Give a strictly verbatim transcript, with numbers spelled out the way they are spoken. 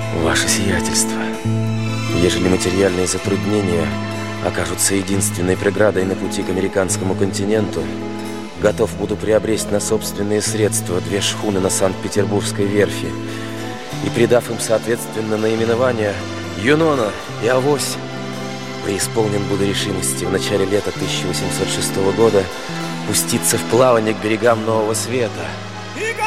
Ваше сиятельство, ежели материальные затруднения окажутся единственной преградой на пути к американскому континенту, готов буду приобрести на собственные средства две шхуны на Санкт-Петербургской верфи и, придав им соответственно наименования «Юнона» и «Авось», преисполнен буду решимости в начале лета тысяча восемьсот шестого года пуститься в плавание к берегам Нового Света,